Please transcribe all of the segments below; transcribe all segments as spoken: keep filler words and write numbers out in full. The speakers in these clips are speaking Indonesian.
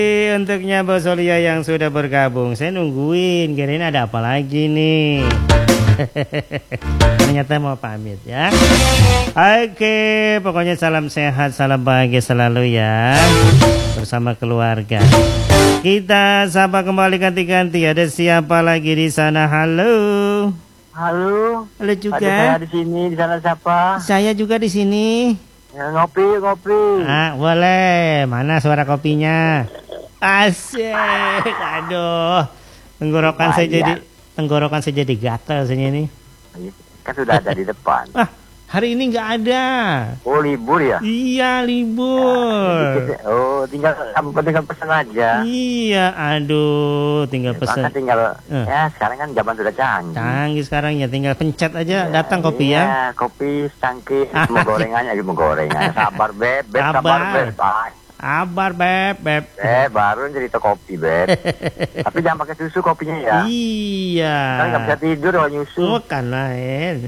Untuknya Bos Olia yang sudah bergabung, saya nungguin, kirain ada apa lagi nih. Ternyata mau pamit ya. Oke, pokoknya salam sehat, salam bahagia selalu ya bersama keluarga. Kita sapa kembali ganti-ganti. Ada siapa lagi di sana? Halo. Halo. Halo juga. Ada saya di sini, di sana siapa? Saya juga di sini. Ya, ngopi, ngopi. Ah, boleh. Mana suara kopinya? Asik. Aduh. Tenggorokan saya jadi tenggorokan saya jadi gatal sini ini. Kan sudah ada di depan. Ah, hari ini nggak ada. Oh, libur ya? Iya, libur. Ya, oh, tinggal kamu tinggal pesan aja. Iya, aduh, tinggal pesan. Kan tinggal eh. ya, sekarang kan zaman sudah canggih. Canggih sekarang ya, tinggal pencet aja, ya, datang kopi iya, ya. Kopi cangkih, semua gorengannya, semua gorengan. Sabar, Beb, Beb, Sabar. sabar, Beb. Bye. Abar beb, beb. Eh, baru cerita kopi, Beb. Tapi jangan pakai susu kopinya ya. Iya. Kan nggak bisa tidur kalau nyusu. Bukan lain.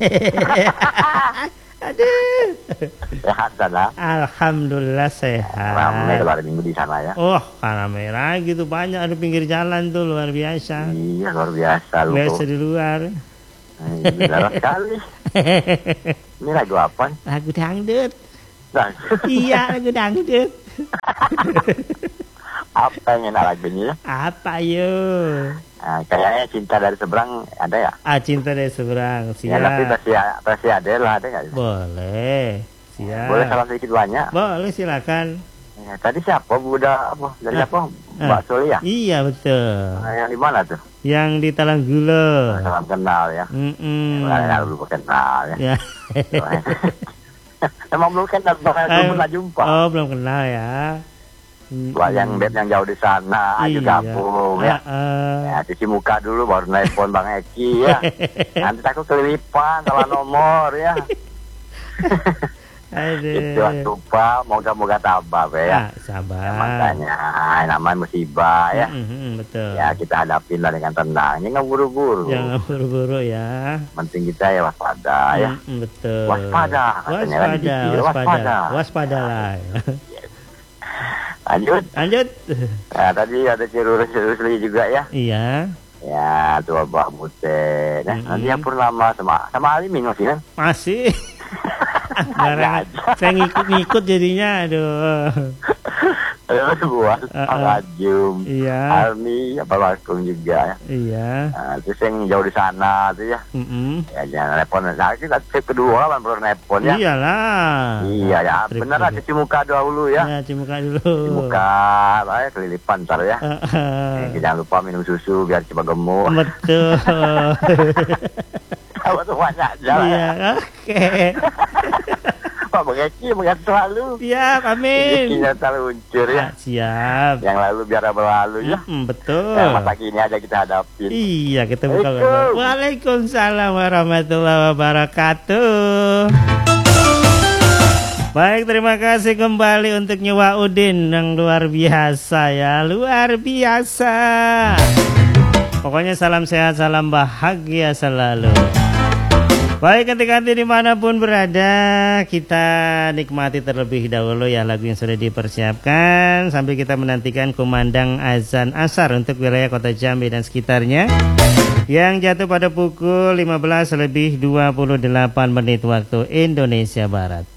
Aduh. Sehat sana. Alhamdulillah sehat. Ramai kalau hari Minggu di sana ya. Oh, ramai lagi tuh, banyak ada pinggir jalan tuh, luar biasa. Iya, luar biasa lu. Biasa di luar. Benar sekali. Ini lagu apa? Lagu dangdut. Nah. Iya, lagu dangdut. Apa yang enak lagunya? Apa yuk? Nah, kayaknya Cinta Dari Seberang ada ya? Ah, Cinta Dari Seberang, siap. Ya, tapi versi, versi Adele ada nggak? Boleh, siap. Boleh salam sedikit banyak? Boleh, silakan. Ya, tadi siapa? Budak apa? Dari ah. apa? Ah. Mbak Soli ya? Iya, betul. Nah, yang di mana tuh? Yang di Talang Gula. Salam kenal ya? Mm -mm. Nah, belum kenal ya? Ya. Emang belum kenal, belum pernah jumpa. Oh, belum kenal ya. Wah, yang bed yang jauh di sana, ayo iya. gabung ya. Uh, uh. Ya, cuci muka dulu baru nelpon Bang Eki ya. Nanti aku kelilipan salah nomor ya. Aduh. Itu lupa, moga-moga tabah ya. Ah, sabar. Ya, makanya namanya musibah ya. Mm -hmm, betul. Ya, kita hadapin lah dengan tenang. Jangan buru-buru. Jangan buru-buru ya. Penting kita ya waspada ya. Mm -hmm, betul. Waspada. Waspada, kan waspada. waspada. Waspada lah. Lanjut. Lanjut. Nah, tadi ada cirurus-cirurus lagi juga ya. Iya. Ya, tua Mbak Mute. Nah, Mm-hmm. nanti yang Purnama sama sama Alimin masih kan? Masih. Barang, saya ngikut-ngikut jadinya, aduh. Terus buat Rajum, Iya. Army, apa Lakum juga ya. Iya. Nah, terus yang jauh di sana tuh ya. Mm -mm. Ya jangan telepon. Nah, kita trip kedua kan perlu telepon ya. Iyalah. Iya ya, bener lah cuci muka dahulu ya. Ya, cuci muka dulu. Cuci muka, ayo kelilipan ntar ya. Uh, uh. Eh, jangan lupa minum susu biar cepat gemuk. Betul. Apa tuh banyak jalan. Iya, oke. Pak Bengeki mengat selalu. Siap, amin. Rezekinya selalu uncur ya. Ah, siap. Yang lalu biar berlalu ya. Mm, betul. Yang masa kini aja kita hadapin. Iya, kita buka. Assalamualaikum. Waalaikumsalam warahmatullahi wabarakatuh. Baik, terima kasih kembali untuk Nyewa Udin yang luar biasa ya, luar biasa. Pokoknya salam sehat, salam bahagia selalu. Baik, ganti-ganti dimanapun berada, kita nikmati terlebih dahulu ya lagu yang sudah dipersiapkan sambil kita menantikan kumandang azan asar untuk wilayah kota Jambi dan sekitarnya yang jatuh pada pukul lima belas lebih dua puluh delapan menit waktu Indonesia Barat.